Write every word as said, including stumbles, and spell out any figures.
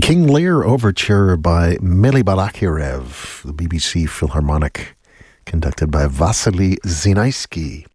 King Lear Overture by Mili Balakirev, the B B C Philharmonic, conducted by Vasily Zinaisky.